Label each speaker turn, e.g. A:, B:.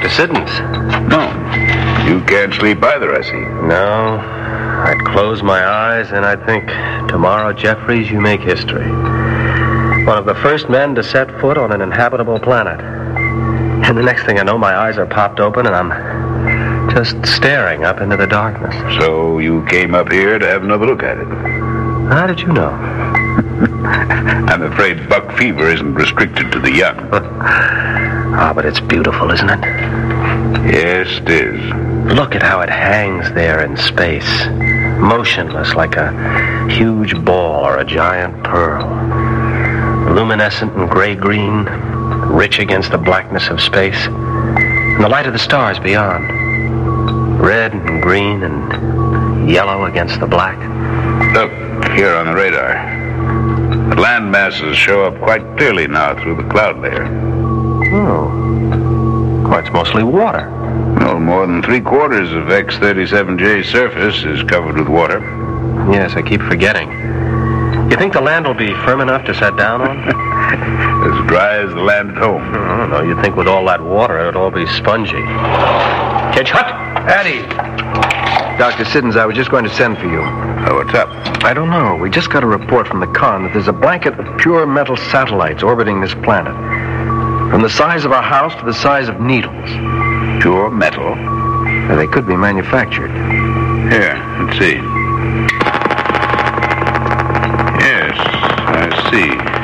A: Dr. Siddons.
B: No. You can't sleep either, I see.
A: No. I'd close my eyes and I'd think, tomorrow, Jeffries, you make history. One of the first men to set foot on an inhabitable planet. And the next thing I know, my eyes are popped open and I'm just staring up into the darkness.
B: So you came up here to have another look at it?
A: How did you know?
B: I'm afraid buck fever isn't restricted to the young.
A: But it's beautiful, isn't it?
B: Yes, it is.
A: Look at how it hangs there in space, motionless like a huge ball or a giant pearl. Luminescent and gray-green, rich against the blackness of space, and the light of the stars beyond. Red and green and yellow against the black.
B: Look, here on the radar. The land masses show up quite clearly now through the cloud layer.
A: Oh, it's mostly water.
B: No more than 3/4 of X-37J's surface is covered with water.
A: Yes, I keep forgetting. You think the land will be firm enough to set down on?
B: As dry as the land at home.
A: I don't know. You'd think with all that water, it'd all be spongy. Catch hut!
C: Eddie! Dr. Siddons, I was just going to send for you.
B: What's up?
C: I don't know. We just got a report from the con that there's a blanket of pure metal satellites orbiting this planet. From the size of our house to the size of needles.
B: Pure metal?
C: They could be manufactured.
B: Here, let's see. Yes, I see.